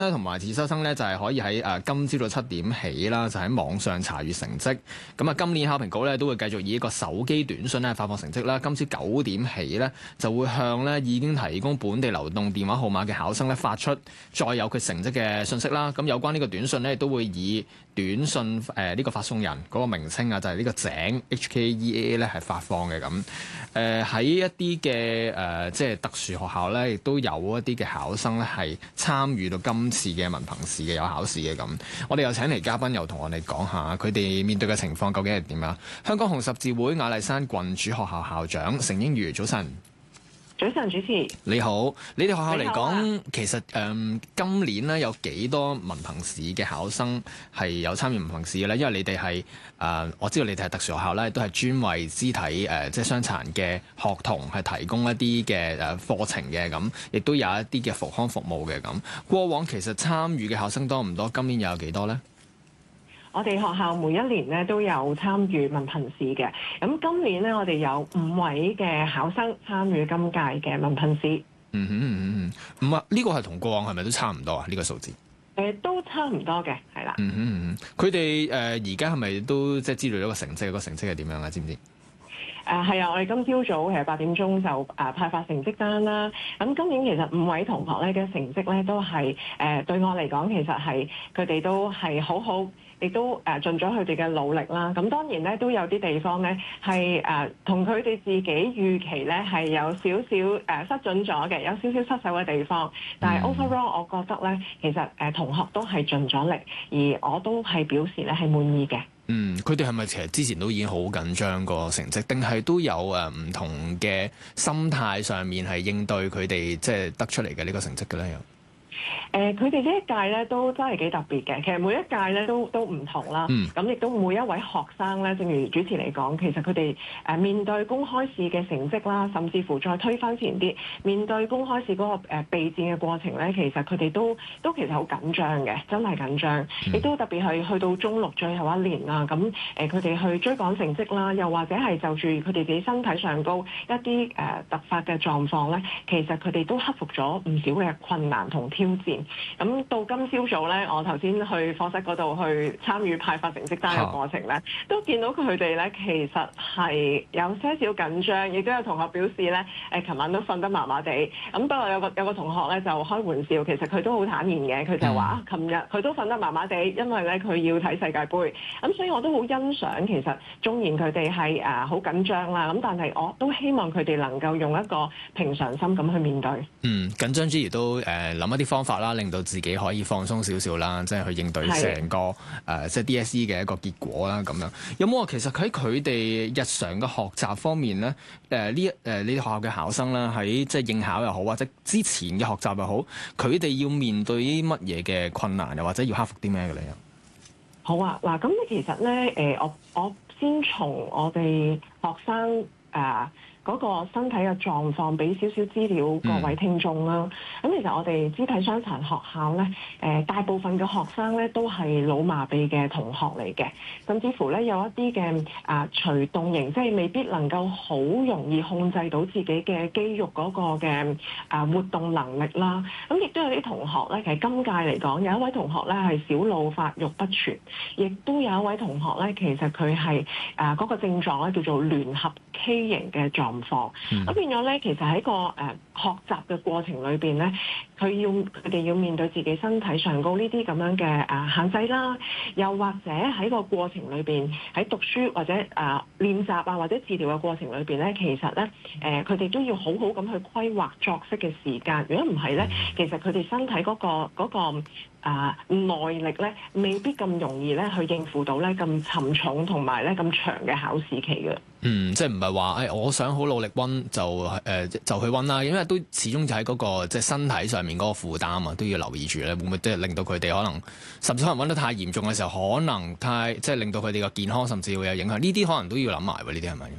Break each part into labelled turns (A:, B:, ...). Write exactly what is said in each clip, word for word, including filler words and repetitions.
A: 同埋自修生咧就係可以喺誒今朝早七點起啦，就喺網上查閲成績。咁啊，今年考評局咧都會繼續以一個手機短訊咧發放成績啦。今朝九點起咧就會向咧已經提供本地流動電話號碼嘅考生咧發出載有佢成績嘅信息啦。咁有關呢個短訊咧都會以短訊誒呢個發送人嗰個名稱啊，就係、是、呢個井 H K E A A 咧係發放嘅咁。誒喺一啲嘅誒即係特殊學校咧，亦都有一啲嘅考生咧係參與到今次嘅文憑試嘅有考試嘅咁。我哋又請嚟嘉賓，又同我哋講下佢哋面對嘅情況究竟係點啊？香港紅十字會雅麗珊郡主學校校長成英瑜，早晨。
B: 早晨，主持
A: 你好。你哋學校嚟講，
B: 啊、
A: 其實誒、嗯、今年咧有幾多文憑試嘅考生係有參與文憑試嘅咧？因為你哋係誒，我知道你哋係特殊學校咧，都係專為肢體誒、呃、即係傷殘嘅學童係提供一啲嘅誒課程嘅咁，亦都有一啲嘅復康服務嘅咁。過往其實參與嘅考生多唔多？今年又有幾多咧？
B: 我哋學校每一年咧都有參與文憑試嘅，咁今年咧我哋有五位嘅考生參與今屆嘅文憑試。
A: 嗯哼嗯哼，唔啊，呢個係同過往係咪都差唔多啊？呢、這個數字？誒、
B: 呃，都差唔多嘅，係啦。
A: 嗯哼嗯哼，佢哋誒而家係咪都即係知道咗個成績？個成績係點樣啊？知唔知？
B: 誒係啊！我哋今朝早其實八點鐘就誒、呃、派發成績單啦。咁今年其實五位同學咧嘅成績咧都係誒、呃、對我嚟講，其實係佢哋都係好好，亦都誒、呃、盡咗佢哋嘅努力啦。咁當然咧都有啲地方咧係誒同佢哋自己預期咧係有少少誒、呃、失準咗嘅，有少少失手嘅地方。但係 overall 我覺得咧，其實誒、呃、同學都係盡咗力，而我都係表示咧係滿意嘅。
A: 嗯，佢哋係咪其實之前都已經好緊張個成績，定係都有誒唔同嘅心態上面係應對佢哋即係得出嚟嘅呢個成績嘅咧？又？
B: 誒，佢哋呢一屆咧都真係幾特別嘅。其實每一屆咧都都唔同啦。咁亦、嗯、都每一位學生咧，正如主持嚟講，其實佢哋誒面對公開試嘅成績啦，甚至乎再推翻前啲，面對公開試嗰個誒備戰嘅過程咧，其實佢哋都都其實好緊張嘅，真係緊張。亦、嗯、都特別係去到中六最後一年啦，咁誒佢哋去追趕成績啦，又或者係就住佢哋自己身體上高一啲誒、呃、突發嘅狀況咧，其實佢哋都克服咗唔少嘅困難同挑戰。咁到今朝早咧，我頭先去課室嗰度去參與派發成績單嘅過程咧，都見到佢哋咧其實係有些少緊張，亦都有同學表示咧，誒琴晚都瞓得麻麻地。咁不過有個有個同學咧就開玩笑，其實佢都好坦然嘅，佢就話啊，琴日佢都瞓得麻麻地，因為咧佢要睇世界盃。咁所以我都好欣賞，其實縱然佢哋係誒好緊張啦，咁但係我都希望佢哋能夠用一個平常心咁去面對。
A: 嗯，緊張之餘都誒諗、呃、一啲方法啦，令到自己可以放鬆少少啦，即係去應對成個誒是、呃、即係 D S E 嘅一個結果啦。咁樣有冇話其實喺佢哋日常嘅學習方面咧？誒呢誒呢啲學校嘅考生啦，喺即係應考又好，或者之前嘅學習又好，佢哋要面對啲乜嘢嘅困難，又或者要克服啲咩嘅咧？
B: 好啊，嗱，咁其實咧，誒、呃、我我先從我哋學生誒。呃嗰個身體嘅狀況，俾少少資料各位聽眾啦。咁、嗯、其實我哋肢體傷殘學校咧，誒、呃、大部分嘅學生咧都係腦麻痹嘅同學嚟嘅，甚至乎咧有一啲嘅啊隨動型，即係未必能夠好容易控制到自己嘅肌肉嗰個嘅啊活動能力啦。咁亦都有啲同學咧，其實今屆嚟講，有一位同學咧係小腦發育不全，亦都有一位同學咧，其實佢係啊嗰個症狀咧叫做聯合畸形嘅狀況。咁、嗯、變咗咧，其實喺個誒、呃、學習嘅過程裏邊咧，佢要佢哋要面對自己身體上高呢啲咁樣嘅誒、呃、限制啦，又或者喺個過程裏邊喺讀書或者誒、呃、練習啊或者治療嘅過程裏邊咧，其實咧誒佢哋都要好好咁去規劃作息嘅時間。如果唔係咧，其實佢哋身體嗰、嗰個嗰、嗰個啊、呃、耐力咧，未必咁容易咧去應付到咧咁沉重同埋咧咁長嘅考試期嘅。
A: 嗯，即係唔係話誒，我想好努力溫就誒、呃、就去溫啦，因為都始終就喺嗰、嗰個即係身體上面嗰個負擔啊，都要留意住咧，會唔會即係令到佢哋可能甚至可能溫得太嚴重嘅時候，可能太即係令到佢哋個健康甚至會有影響。呢啲可能都要諗埋喎，呢啲係咪？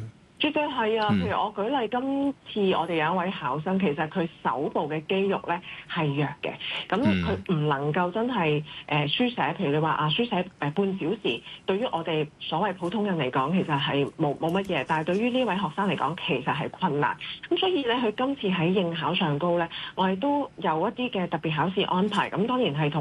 B: 絕對係啊！
A: 嗯
B: 譬如我舉例，今次我哋有一位考生，其實佢手部嘅肌肉咧係弱嘅，咁佢唔能夠真係誒、呃、書寫。譬如你話啊，書寫誒半小時，對於我哋所謂普通人嚟講，其實係冇冇乜嘢，但係對於呢位學生嚟講，其實係困難。咁所以咧，佢今次喺應考上高咧，我哋都有一啲嘅特別考試安排。咁當然係同